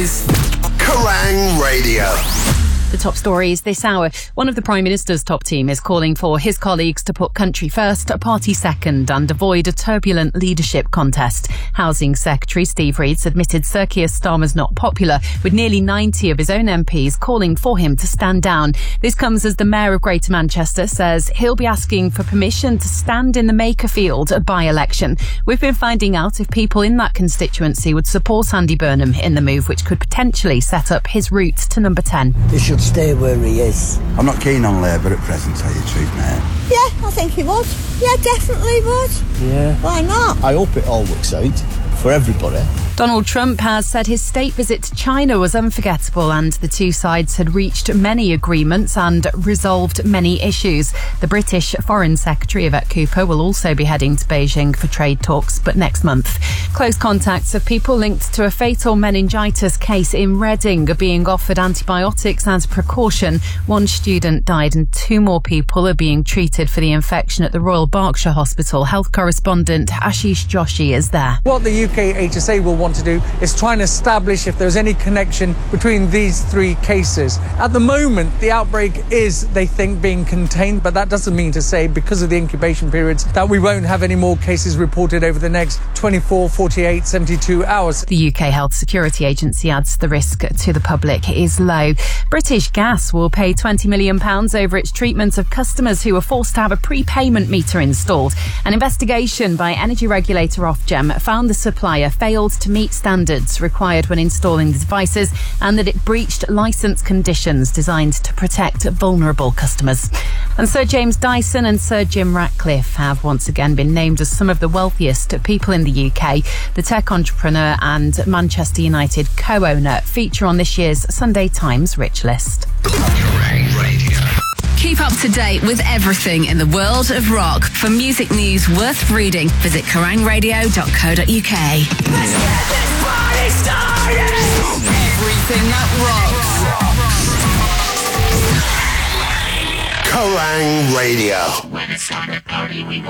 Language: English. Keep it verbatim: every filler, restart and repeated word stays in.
is Kerrang Radio. The top stories this hour. One of the Prime Minister's top team is calling for his colleagues to put country first, party second and avoid a turbulent leadership contest. Housing Secretary Steve Reed's admitted Sir Keir Starmer's not popular, with nearly ninety of his own M Ps calling for him to stand down. This comes as the Mayor of Greater Manchester says he'll be asking for permission to stand in the Makerfield by-election. We've been finding out if people in that constituency would support Andy Burnham in the move, which could potentially set up his route to number ten. He should stay where he is. I'm not keen on Labour at present, tell you the truth, mate. Yeah, I think he would. Yeah, definitely would. Yeah. Why not? I hope it all works out for everybody. Donald Trump has said his state visit to China was unforgettable and the two sides had reached many agreements and resolved many issues. The British Foreign Secretary Yvette Cooper will also be heading to Beijing for trade talks, but next month. Close contacts of people linked to a fatal meningitis case in Reading are being offered antibiotics as precaution. One student died and two more people are being treated for the infection at the Royal Berkshire Hospital. Health correspondent Ashish Joshi is there. What the U K H S A will want to do is try and establish if there's any connection between these three cases. At the moment, the outbreak is, they think, being contained, but that doesn't mean to say, because of the incubation periods, that we won't have any more cases reported over the next twenty-four, forty-eight, seventy-two hours. The U K Health Security Agency adds the risk to the public is low. British Gas will pay twenty million pounds over its treatment of customers who were forced to have a prepayment meter installed. An investigation by energy regulator Ofgem found the supplier failed to meet standards required when installing the devices and that it breached licence conditions designed to protect vulnerable customers. And Sir James Dyson and Sir Jim Ratcliffe have once again been named as some of the wealthiest people in the U K. The tech entrepreneur and Manchester United co-owner feature on this year's Sunday Times Rich List. Kerrang Radio. Keep up to date with everything in the world of rock. For music news worth reading, visit kerrang radio dot co dot uk. Let's get this party started! Everything that rocks. Kerrang Radio. When it's time to party, we want